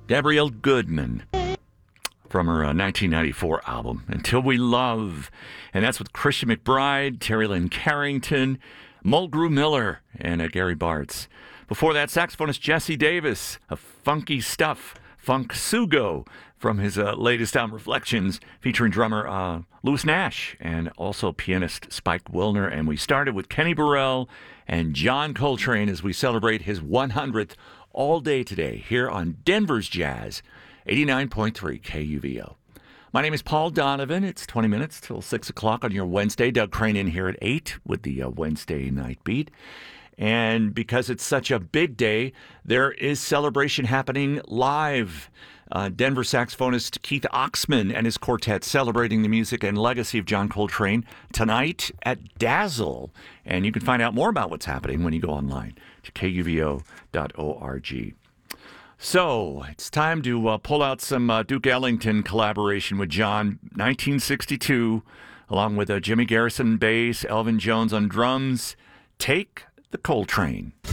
Gabrielle Goodman from her 1994 album, Until We Love. And that's with Christian McBride, Terry Lynn Carrington, Mulgrew Miller, and Gary Bartz. Before that, saxophonist Jesse Davis, of Funky Stuff, Funk Sugo, from his latest album, Reflections, featuring drummer Louis Nash and also pianist Spike Wilner. And we started with Kenny Burrell and John Coltrane as we celebrate his 100th all day today here on Denver's Jazz, 89.3 KUVO. My name is Paul Donovan. It's 20 minutes till 6 o'clock on your Wednesday. Doug Crane in here at 8 with the Wednesday Night Beat. And because it's such a big day, there is celebration happening live. Denver saxophonist Keith Oxman and his quartet celebrating the music and legacy of John Coltrane tonight at Dazzle. And you can find out more about what's happening when you go online to kuvo.org. So it's time to pull out some Duke Ellington collaboration with John, 1962, along with Jimmy Garrison bass, Elvin Jones on drums. Take the Coltrane.